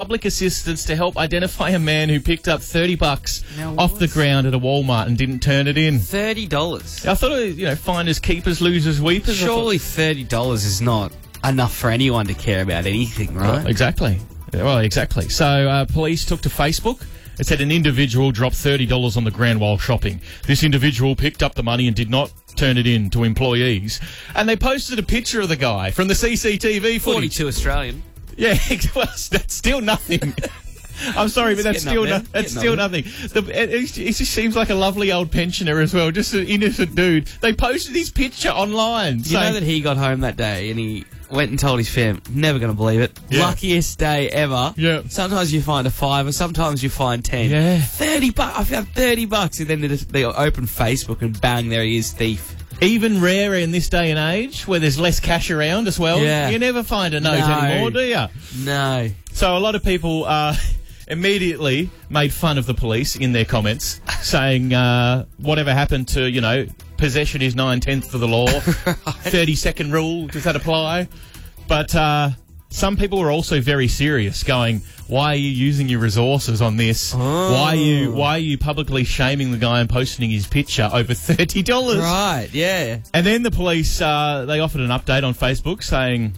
public assistance to help identify a man who picked up $30 off the ground at a Walmart and didn't turn it in. $30? I thought it was, finders keepers, losers weepers. Surely $30 is not enough for anyone to care about anything, right? Well, exactly. Well, exactly. So police took to Facebook. It said an individual dropped $30 on the ground while shopping. This individual picked up the money and did not turn it in to employees. And they posted a picture of the guy from the CCTV footage. 42 Australian. Yeah, well, that's still nothing. I'm sorry, but that's still nothing. He just seems like a lovely old pensioner as well, just an innocent dude. They posted his picture online. You know that he got home that day and he went and told his fam, never going to believe it, luckiest day ever. Yeah. Sometimes you find a $5 or sometimes you find 10. Yeah. $30, I found $30, and then they open Facebook and bang, there he is, thief. Even rarer in this day and age, where there's less cash around as well. Yeah. You never find a note anymore, do you? No. So a lot of people immediately made fun of the police in their comments, saying whatever happened to, possession is 9/10 of the law, 30-second rule, does that apply? But some people were also very serious, going, why are you using your resources on this? Oh. Why are you publicly shaming the guy and posting his picture over $30? Right, yeah. And then the police, they offered an update on Facebook saying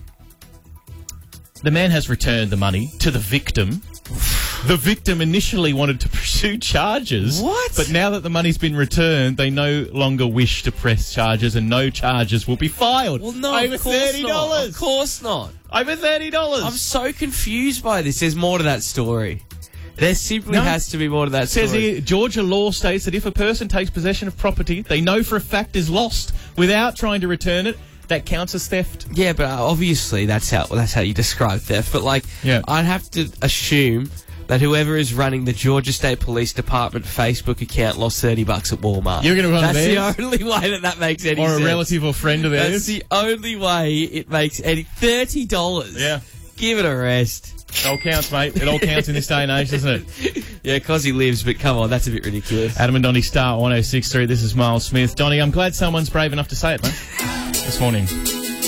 the man has returned the money to the victim. The victim initially wanted to pursue charges. What? But now that the money's been returned, they no longer wish to press charges and no charges will be filed. Well, no, over of course $30. not. Of course not. Over $30. I'm so confused by this. There's more to that story. There simply has to be more to that story. It says here, Georgia law states that if a person takes possession of property they know for a fact is lost without trying to return it, that counts as theft. Yeah, but obviously that's how you describe theft. But I'd have to assume that whoever is running the Georgia State Police Department Facebook account lost $30 at Walmart. You're going to run theirs? That's the only way that makes any sense. Or a relative or friend of theirs? That's the only way it makes any... $30? Yeah. Give it a rest. It all counts, mate. It all counts in this day and age, doesn't it? Yeah, because he lives, but come on, that's a bit ridiculous. Adam and Donnie Star 106.3. This is Miles Smith. Donnie, I'm glad someone's brave enough to say it, mate, this morning.